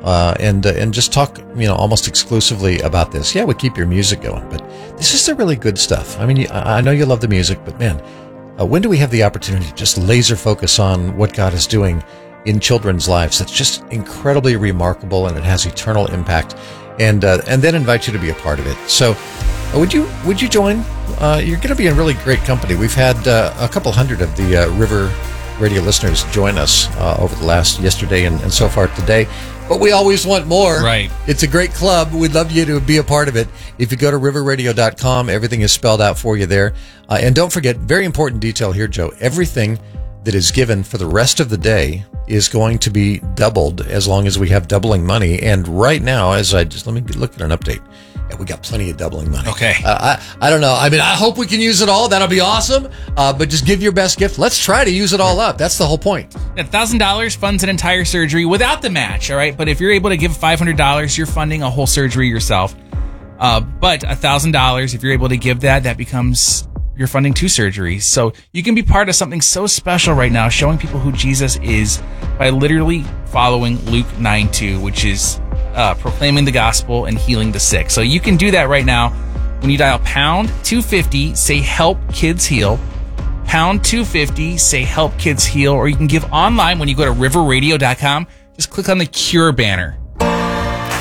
and just talk, almost exclusively about this. Yeah, we keep your music going, but this is the really good stuff. I mean, I know you love the music, but man, when do we have the opportunity to just laser focus on what God is doing in children's lives? That's just incredibly remarkable, and it has eternal impact. And then invite you to be a part of it. So, would you join? You're going to be in really great company. We've had a couple hundred of the River Radio listeners join us over the yesterday and so far today. But we always want more. Right. It's a great club. We'd love you to be a part of it. If you go to riverradio.com, everything is spelled out for you there. And don't forget, very important detail here, Joe, everything that is given for the rest of the day is going to be doubled as long as we have doubling money. And right now, let me look at an update. Yeah, we got plenty of doubling money. Okay. I don't know. I mean, I hope we can use it all. That'll be awesome. But just give your best gift. Let's try to use it all up. That's the whole point. $1,000 funds an entire surgery without the match, all right? But if you're able to give $500, you're funding a whole surgery yourself. But $1,000, if you're able to give that becomes you're funding 2 surgeries. So you can be part of something so special right now, showing people who Jesus is by literally following Luke 9:2, which is proclaiming the gospel and healing the sick. So you can do that right now when you dial pound 250, say help kids heal, pound 250, say help kids heal, or you can give online when you go to riverradio.com. Just click on the Cure banner.